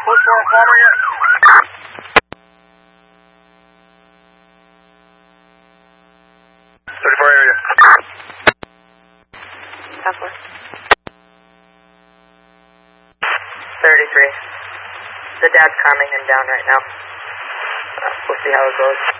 Who's for Palmer yet? 34 area. Southwest. 33. The dad's calming him down right now. We'll see how it goes.